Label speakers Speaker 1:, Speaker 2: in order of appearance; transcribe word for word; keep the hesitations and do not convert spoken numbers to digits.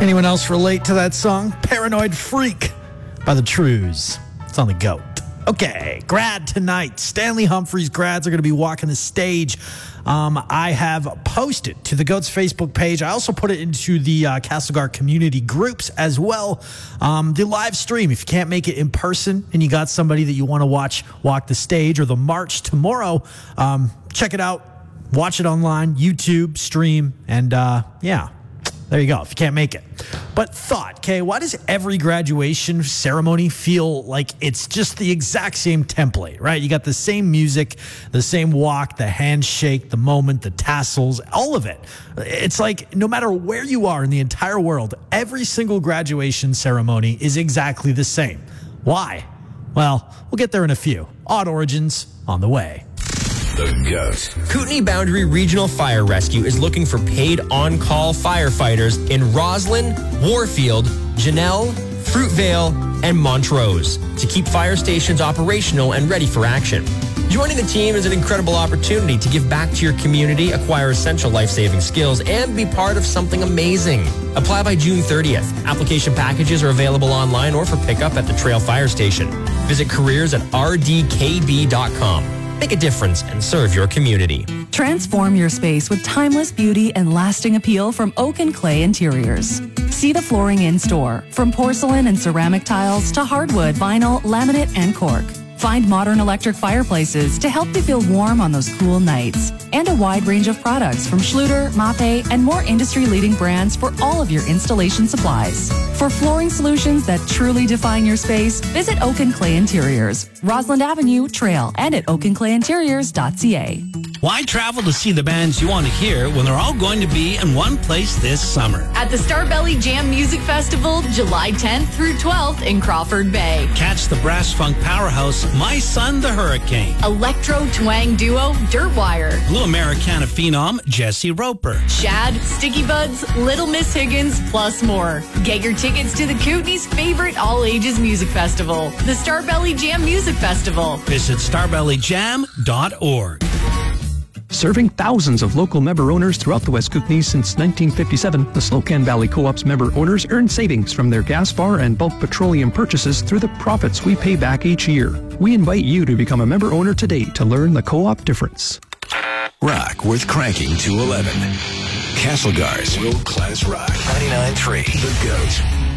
Speaker 1: Anyone else relate to that song? Paranoid Freak by the Trues. It's on the GOAT. Okay, grad tonight. Stanley Humphries grads are going to be walking the stage. Um, I have posted to the GOAT's Facebook page. I also put it into the uh, Castlegar community groups as well. Um, the live stream, if you can't make it in person and you got somebody that you want to watch walk the stage or the march tomorrow, um, check it out. Watch it online, YouTube, stream, and uh, yeah. There you go, if you can't make it. But thought, okay, why does every graduation ceremony feel like it's just the exact same template, right? You got the same music, the same walk, the handshake, the moment, the tassels, all of it. It's like no matter where you are in the entire world, every single graduation ceremony is exactly the same. Why? Well, we'll get there in a few. Odd Origins on the way.
Speaker 2: The GOAT.
Speaker 3: Kootenai Boundary Regional Fire Rescue is looking for paid on-call firefighters in Roslyn, Warfield, Janelle, Fruitvale, and Montrose to keep fire stations operational and ready for action. Joining the team is an incredible opportunity to give back to your community, acquire essential life-saving skills, and be part of something amazing. Apply by June thirtieth. Application packages are available online or for pickup at the Trail Fire Station. Visit careers at r d k b dot com. Make a difference and serve your community.
Speaker 4: Transform your space with timeless beauty and lasting appeal from Oak and Clay Interiors. See the flooring in store, from porcelain and ceramic tiles to hardwood, vinyl, laminate, and cork. Find modern electric fireplaces to help you feel warm on those cool nights. And a wide range of products from Schluter, Mape, and more industry-leading brands for all of your installation supplies. For flooring solutions that truly define your space, visit Oak and Clay Interiors, Roslyn Avenue, Trail, and at oak and clay interiors dot c a.
Speaker 5: Why travel to see the bands you want to hear when they're all going to be in one place this summer?
Speaker 6: At the Starbelly Jam Music Festival, July tenth through twelfth in Crawford Bay.
Speaker 5: Catch the brass funk powerhouse, My Son the Hurricane.
Speaker 6: Electro twang duo, Dirtwire.
Speaker 5: Blue Americana phenom, Jesse Roper.
Speaker 6: Shad, Sticky Buds, Little Miss Higgins, plus more. Get your tickets to the Kootenai's favorite all-ages music festival, the Starbelly Jam Music Festival.
Speaker 5: Visit starbelly jam dot org.
Speaker 7: Serving thousands of local member owners throughout the West Kootenay since nineteen fifty-seven, the Slocan Valley Co-op's member owners earn savings from their gas bar and bulk petroleum purchases through the profits we pay back each year. We invite you to become a member owner today to learn the co-op difference.
Speaker 2: Rock worth cranking to eleven. Castlegar's World Class Rock. ninety-nine point three. The GOAT.